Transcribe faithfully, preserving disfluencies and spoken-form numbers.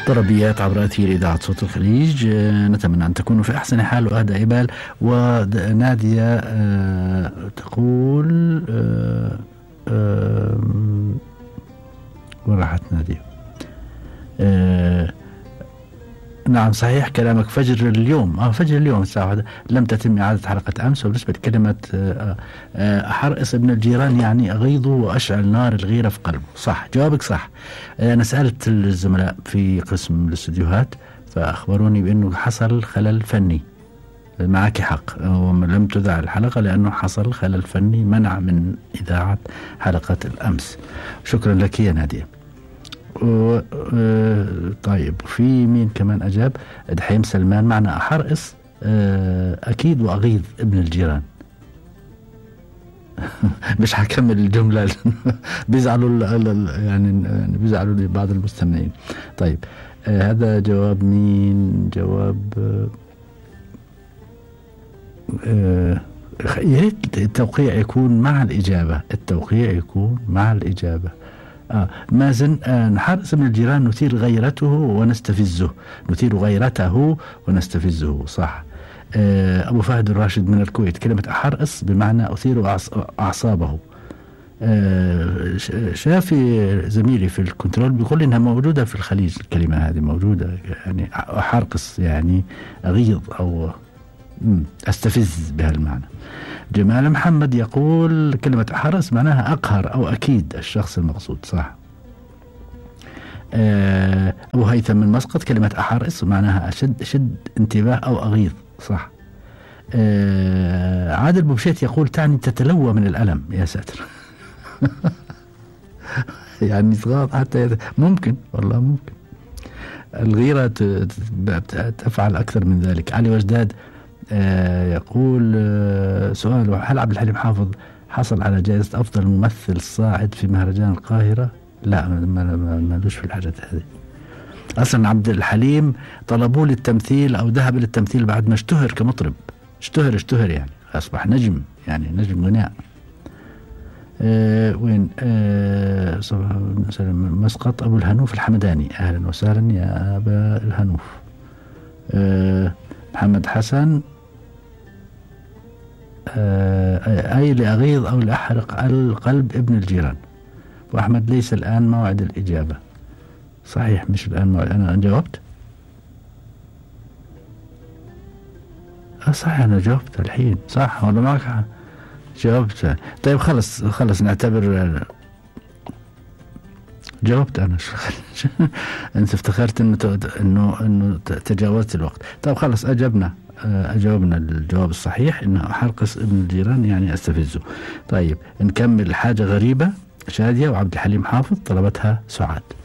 طربيات عبر أثير إذاعة صوت الخليج. نتمنى أن تكونوا في أحسن حال وأهدى إبال. ونادية تقول وين راحت نادية؟ نعم صحيح كلامك. فجر اليوم اه فجر اليوم الساعة واحدة لم تتم إعادة حلقة أمس. وبالنسبة لكلمة أحرقص ابن الجيران يعني أغيظ وأشعل نار الغيرة في قلبه. صح، جوابك صح. أنا سألت الزملاء في قسم الاستديوهات فأخبروني بأنه حصل خلل فني. معك حق، لم تذاع الحلقة لأنه حصل خلل فني منع من إذاعة حلقة الأمس. شكرا لك يا نادية. طيب في مين كمان أجاب؟ دحيم سلمان معنا أحرقص أكيد وأغيظ ابن الجيران. مش حكمل الجملة بيزعلوا يعني بيزعلوا بعض المستمعين. طيب هذا جواب مين؟ جواب يا ريت التوقيع يكون مع الإجابة. التوقيع يكون مع الإجابة. آه مازن آه نحرص من الجيران نثير غيرته ونستفزه. نثير غيرته ونستفزه. صح. آه أبو فهد الراشد من الكويت كلمة أحرص بمعنى أثير أعصابه. آه شافي زميلي في الكنترول بيقول إنها موجودة في الخليج. الكلمة هذه موجودة يعني أحرقص يعني أغيظ أو أستفز بهالمعنى. جمال محمد يقول كلمة أحرص معناها أقهر أو أكيد الشخص المقصود. صح. أه أبو هيثم من مسقط كلمة أحرص معناها أشد شد انتباه أو أغيظ. صح. أه عادل بوبشيت يقول تعني تتلوى من الألم. يا ساتر. يعني تغاض حتى ممكن والله ممكن الغيرة تفعل أكثر من ذلك. علي وجداد آه يقول آه سؤال: هل عبد الحليم حافظ حصل على جائزة أفضل ممثل صاعد في مهرجان القاهرة؟ لا، ما لوش في الحاجات هذه. أصلا عبد الحليم طلبوه للتمثيل أو ذهب للتمثيل بعد ما اشتهر كمطرب. اشتهر اشتهر يعني أصبح نجم، يعني نجم غناء. آه وين آه مسقط أبو الهنوف الحمداني. أهلا وسهلا يا أبا الهنوف. آه محمد حسن أي لأغيظ أو لأحرق القلب ابن الجيران. وأحمد ليس الآن موعد الإجابة. صحيح مش الآن موعد. أنا جاوبت. أه صحيح أنا جاوبت الحين. صح ولا معك جاوبت؟ طيب خلص خلص نعتبر جاوبت أنا. أنت افتكرت إنه إنه إنه تجاوزت الوقت. طيب خلص أجبنا أجاوبنا الجواب الصحيح إنه أحرقص ابن الجيران يعني أستفزه. طيب نكمل حاجة غريبة. شادية وعبد الحليم حافظ طلبتها سعاد.